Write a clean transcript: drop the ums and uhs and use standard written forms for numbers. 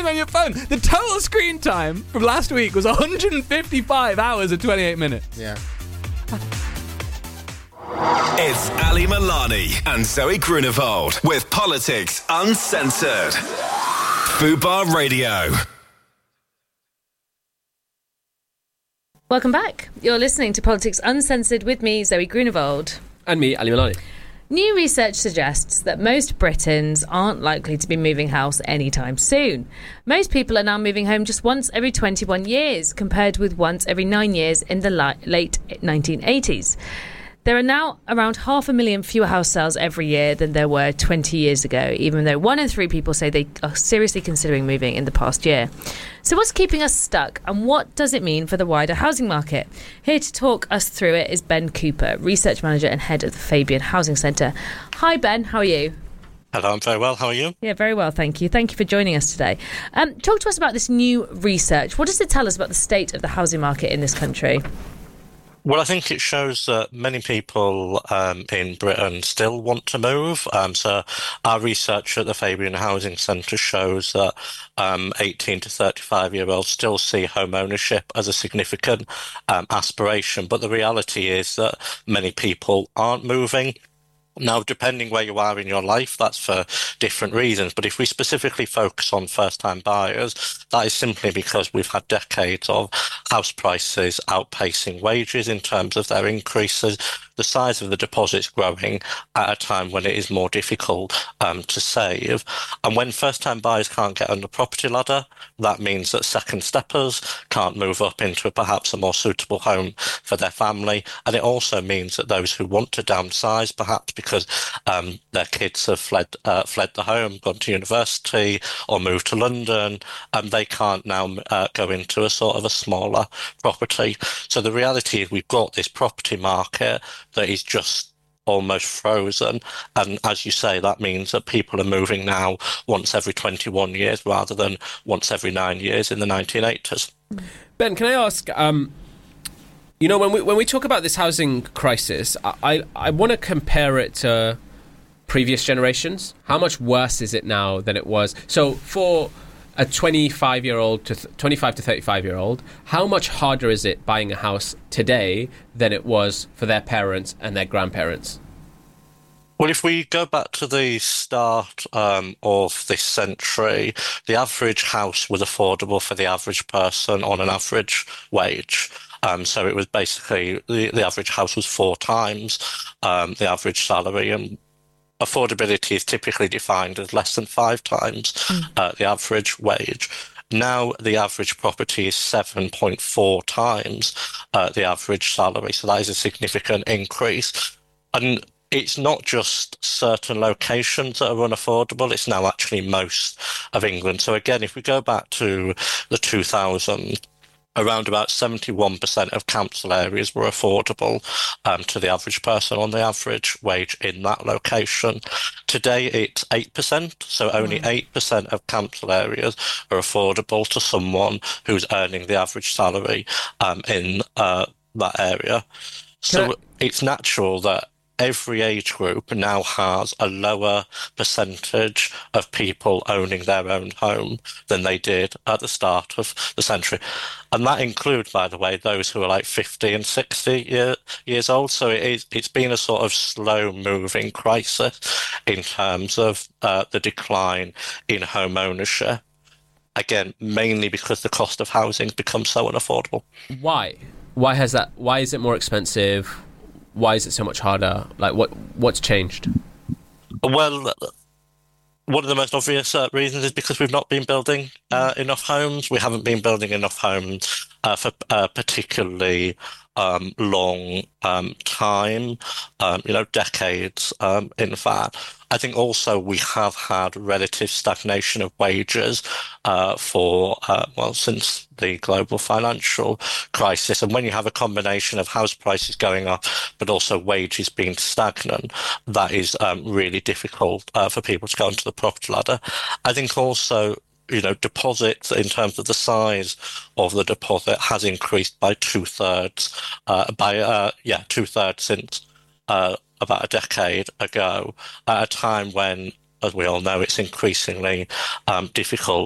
on your phone. The total screen time from last week was 155 hours and 28 minutes. Yeah. It's Ali Milani and Zoe Grunewald with Politics Uncensored. Fubar Radio. Welcome back. You're listening to Politics Uncensored with me, Zoe Grunewald. And me, Ali Milani. New research suggests that most Britons aren't likely to be moving house anytime soon. Most people are now moving home just once every 21 years, compared with once every 9 years in the late 1980s. There are now around 500,000 fewer house sales every year than there were 20 years ago, even though 1 in 3 people say they are seriously considering moving in the past year. So what's keeping us stuck, and what does it mean for the wider housing market? Here to talk us through it is Ben Cooper, Research Manager and Head of the Fabian Housing Centre. Hi Ben, how are you? Hello, I'm very well. How are you? Yeah, very well, thank you. Thank you for joining us today. Talk to us about this new research. What does it tell us about the state of the housing market in this country? Well, I think it shows that many people in Britain still want to move. So our research at the Fabian Housing Centre shows that 18 to 35-year-olds still see home ownership as a significant aspiration. But the reality is that many people aren't moving. Now, depending where you are in your life, that's for different reasons. But if we specifically focus on first-time buyers, that is simply because we've had decades of house prices outpacing wages in terms of their increases, the size of the deposits growing at a time when it is more difficult to save. And when first-time buyers can't get on the property ladder, that means that second steppers can't move up into perhaps a more suitable home for their family. And it also means that those who want to downsize, perhaps because their kids have fled the home, gone to university or moved to London, they can't now go into a sort of a smaller property. So the reality is we've got this property market that is just almost frozen. And as you say, that means that people are moving now once every 21 years rather than once every 9 years in the 1980s. Ben, can I ask, you know, when we talk about this housing crisis, I want to compare it to previous generations. How much worse is it now than it was? So for a 25 to 35-year-old, how much harder is it buying a house today than it was for their parents and their grandparents? Well, if we go back to the start of this century, the average house was affordable for the average person on an average wage. So it was basically the average house was 4 times the average salary, and affordability is typically defined as less than 5 times the average wage. Now the average property is 7.4 times the average salary. So that is a significant increase. And it's not just certain locations that are unaffordable, it's now actually most of England. So again, if we go back to the 2000s, around about 71% of council areas were affordable to the average person on the average wage in that location. Today, it's 8%, so only 8% of council areas are affordable to someone who's earning the average salary in that area. So it's natural that every age group now has a lower percentage of people owning their own home than they did at the start of the century. And that includes, by the way, those who are like 50 and 60 years old. So it's been a sort of slow-moving crisis in terms of the decline in home ownership. Again, mainly because the cost of housing becomes so unaffordable. Why? Why has that? Why is it more expensive? Why is it so much harder? Like, what's changed? Well, one of the most obvious reasons is because we've not been building enough homes. We haven't been building enough homes for particularly long time, decades, in fact. I think also we have had relative stagnation of wages since the global financial crisis. And when you have a combination of house prices going up, but also wages being stagnant, that is really difficult for people to go onto the property ladder. I think also, deposits in terms of the size of the deposit has increased by 2/3, 2/3 since about a decade ago, at a time when, as we all know, it's increasingly difficult